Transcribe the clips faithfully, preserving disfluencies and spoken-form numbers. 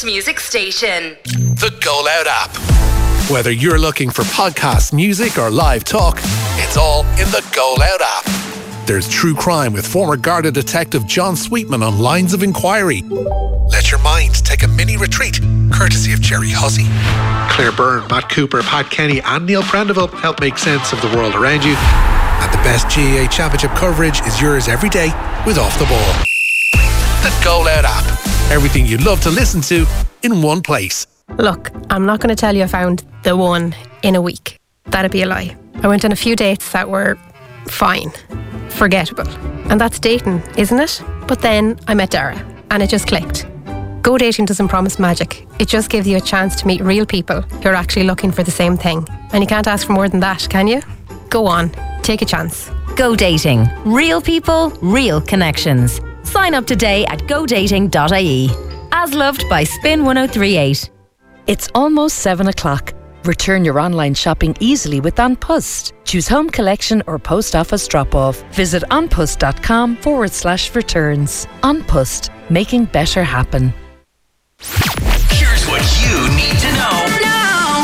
First music station. The Go Loud app. Whether you're looking for podcast, music or live talk, it's all in the Go Loud app. There's true crime with former Garda detective John Sweetman on Lines of Inquiry. Let your mind take a mini retreat, courtesy of Jerry Hussey. Claire Byrne, Matt Cooper, Pat Kenny and Neil Prendeville help make sense of the world around you. And the best G A A Championship coverage is yours every day with Off the Ball. The Go Loud app. Everything you'd love to listen to in one place. Look, I'm not going to tell you I found the one in a week. That'd be a lie. I went on a few dates that were fine, forgettable. And that's dating, isn't it? But then I met Dara and it just clicked. Go dating doesn't promise magic. It just gives you a chance to meet real people who are actually looking for the same thing. And you can't ask for more than that, can you? Go on, take a chance. Go dating. Real people, real connections. Sign up today at go dating dot I E. As loved by Spin one oh three eight. It's almost seven o'clock. Return your online shopping easily with An Post. Choose home collection or post office drop-off. Visit onpost.com forward slash returns. An Post, making better happen. Here's what you need to know now.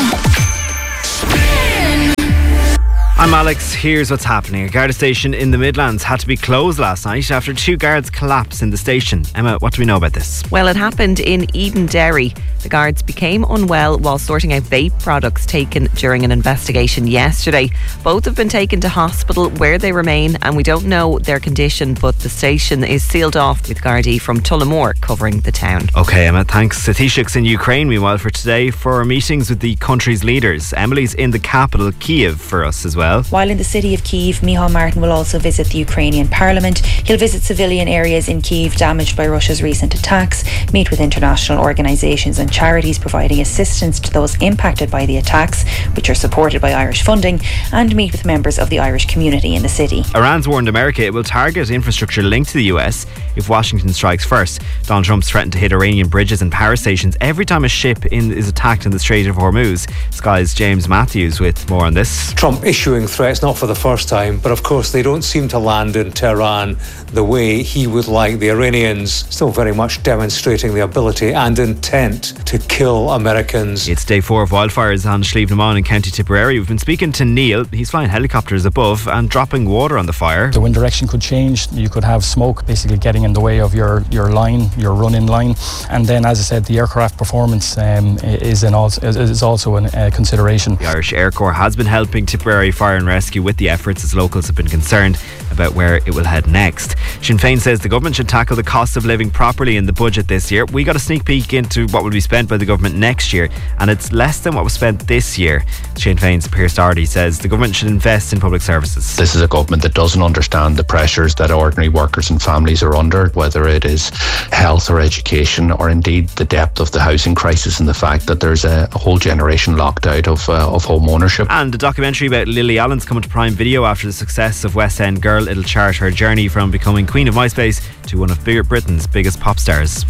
I'm Alex. Here's what's happening. A Garda station in the Midlands had to be closed last night after two guards collapsed in the station. Emma, what do we know about this? Well, it happened in Edenderry. The guards became unwell while sorting out vape products taken during an investigation yesterday. Both have been taken to hospital where they remain, and we don't know their condition, but the station is sealed off with Gardaí from Tullamore covering the town. OK, Emma, thanks. Satishik's in Ukraine, meanwhile, for today for meetings with the country's leaders. Emily's in the capital, Kiev, for us as well. While in the city of Kyiv, Michal Martin will also visit the Ukrainian parliament. He'll visit civilian areas in Kyiv damaged by Russia's recent attacks, meet with international organisations and charities providing assistance to those impacted by the attacks, which are supported by Irish funding, and meet with members of the Irish community in the city. Iran's warned America it will target infrastructure linked to the U S if Washington strikes first. Donald Trump's threatened to hit Iranian bridges and power stations every time a ship in, is attacked in the Strait of Hormuz. Sky's James Matthews with more on this. Trump issuing threats, not for the first time, but of course they don't seem to land in Tehran the way he would like. The Iranians still very much demonstrating the ability and intent to kill Americans. It's day four of wildfires on Slieve na Mon in County Tipperary. We've been speaking to Neil. He's flying helicopters above and dropping water on the fire. The wind direction could change. You could have smoke basically getting in the way of your, your line, your run-in line. And then, as I said, the aircraft performance um, is, in also, is also a uh, consideration. The Irish Air Corps has been helping Tipperary Fire and Rescue with the efforts as locals have been concerned about where it will head next. Sinn Féin says the government should tackle the cost of living properly in the budget this year. We got a sneak peek into what will be spent by the government next year, and it's less than what was spent this year. Sinn Féin's Pierce Doherty says the government should invest in public services. This is a government that doesn't understand the pressures that ordinary workers and families are under, whether it is health or education, or indeed the depth of the housing crisis and the fact that there's a, a whole generation locked out of, uh, of home ownership. And a documentary about Lily Allen's coming to Prime Video after the success of West End Girl. It'll chart her journey from becoming Queen of MySpace to one of Britain's biggest pop stars.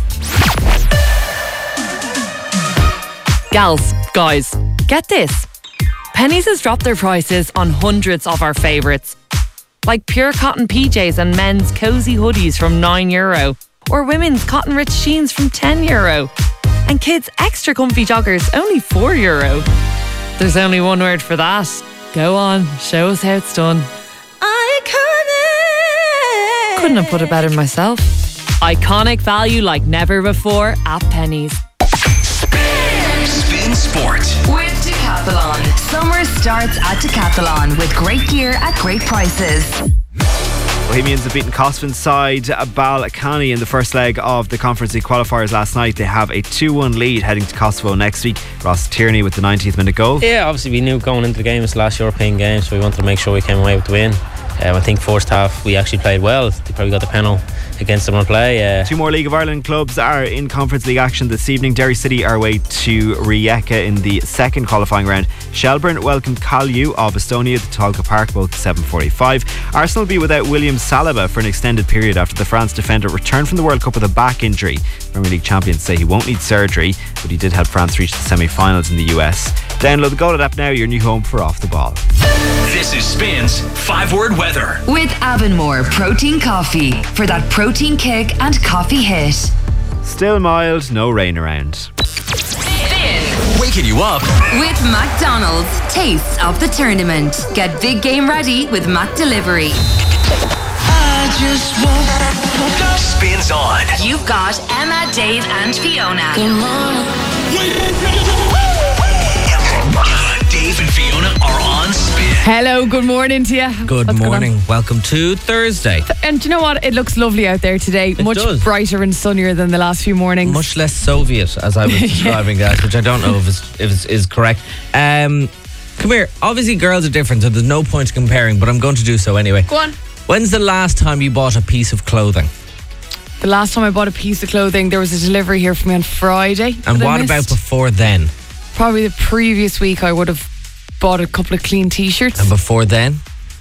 Gals, guys, get this. Penneys has dropped their prices on hundreds of our favourites, like pure cotton P Js and men's cosy hoodies from nine euro, or women's cotton rich jeans from ten euro, and kids' extra comfy joggers only four euro. There's only one word for that. Go on, show us how it's done. Iconic! Couldn't have put it better myself. Iconic value like never before at Penneys. Spin Sport with Decathlon. Summer starts at Decathlon with great gear at great prices. Bohemians have beaten Cosfin's side Balcani in the first leg of the Conference League qualifiers last night. They have a two one lead heading to Kosovo next week. Ross Tierney with the ninetieth minute goal. Yeah, obviously we knew going into the game, it's the last European game, so we wanted to make sure we came away with the win. Um, I think first half we actually played well. They probably got the penalty against them on play. Uh, Two more League of Ireland clubs are in Conference League action this evening. Derry City are away to Rijeka in the second qualifying round. Shelburne welcome Kalju of Estonia to Tolka Park, both at seven forty-five. Arsenal will be without William Saliba for an extended period after the France defender returned from the World Cup with a back injury. Premier League champions say he won't need surgery, but he did help France reach the semi-finals in the U S. Download the Go Loud app now, your new home for Off the Ball. This is Spin's five-word weather. With Avonmore Protein Coffee for that protein kick and coffee hit. Still mild, no rain around. Waking you up with McDonald's. Tastes of the tournament. Get big game ready with Mac Delivery. I just woke up. Spins on. You've got Emma, Dave, and Fiona. Dave and Fiona are on Spin. Hello, good morning to you. Good What's going morning. on? Welcome to Thursday. And do you know what? It looks lovely out there today. It Much does. brighter and sunnier than the last few mornings. Much less Soviet, as I was describing that, which I don't know if is, if is, is correct. Um, come here. Obviously, girls are different, so there's no point comparing, but I'm going to do so anyway. Go on. When's the last time you bought a piece of clothing? The last time I bought a piece of clothing, there was a delivery here for me on Friday. And that I what about missed. before then? Probably the previous week I would have bought a couple of clean t-shirts. And before then?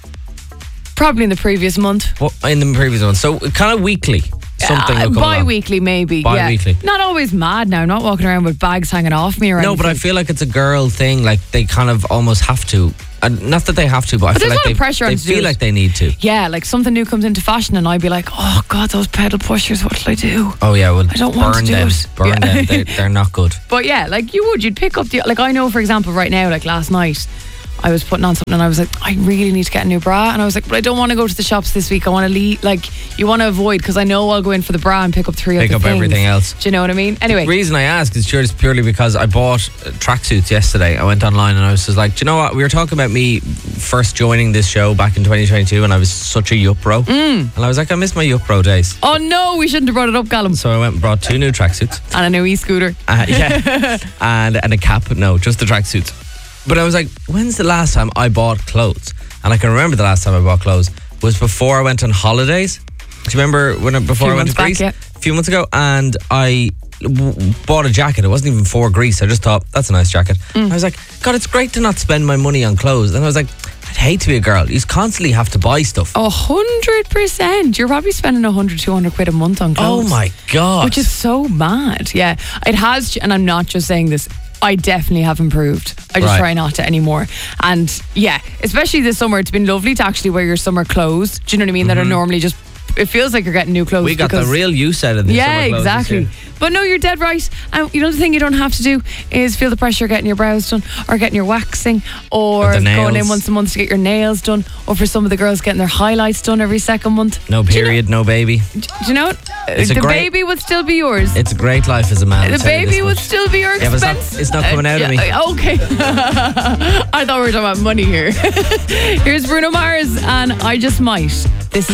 Probably in the previous month. What, in the previous one. So kind of weekly. Something Uh, will come along. bi-weekly maybe. Bi-weekly. Yeah. Not always mad now. Not walking around with bags hanging off me or No, anything. but I feel like it's a girl thing. Like they kind of almost have to. And not that they have to, but, I But feel there's like a lot they, of pressure on they to do feel it. like they need to. Yeah, like something new comes into fashion and I'd be like, oh God, those pedal pushers, what will I do? Oh yeah, well, I don't want burn to do them. it. Burn Yeah. them. They're, they're not good. But yeah, like you would, you'd pick up the, like I know for example right now, like last night, I was putting on something and I was like, I really need to get a new bra. And I was like, but I don't want to go to the shops this week. I want to leave, like, you want to avoid, because I know I'll go in for the bra and pick up three Pick other up things. everything else. Do you know what I mean? Anyway. The reason I ask is just purely because I bought uh, tracksuits yesterday. I went online and I was just like, do you know what? We were talking about me first joining this show back in twenty twenty-two and I was such a yup bro. Mm. And I was like, I miss my yup bro days. Oh no, we shouldn't have brought it up, Callum. So I went and brought two new tracksuits. And a new e-scooter. Uh, yeah. and, and a cap. No, just the tracksuits. But I was like, when's the last time I bought clothes? And I can remember the last time I bought clothes was before I went on holidays. Do you remember when I, before Few I went to months Greece? back, yeah. A few months ago. And I w- bought a jacket. It wasn't even for Greece. I just thought, that's a nice jacket. Mm. I was like, God, it's great to not spend my money on clothes. And I was like, I'd hate to be a girl. You constantly have to buy stuff. A hundred percent. You're probably spending a hundred, two hundred quid a month on clothes. Oh my God. Which is so mad. Yeah. It has, and I'm not just saying this, I definitely have improved. I just Right. try not to anymore. And yeah, especially this summer, it's been lovely to actually wear your summer clothes. Do you know what I mean? That are normally just, it feels like you're getting new clothes. We got the because- real use out of this. Yeah, summer clothes this exactly. year. But no, you're dead right. And you know the thing you don't have to do is feel the pressure of getting your brows done or getting your waxing or, Or the going in nails. once a month to get your nails done, or for some of the girls getting their highlights done every second month. No period, no baby. Do you know what? It's a the great- baby would still be yours. It's a great life as a man. I'll The tell you this baby would much. still be your Yeah, but it's not- expense. it's not coming out of me. yeah, Okay. I thought we were talking about money here. Here's Bruno Mars and I Just Might. This is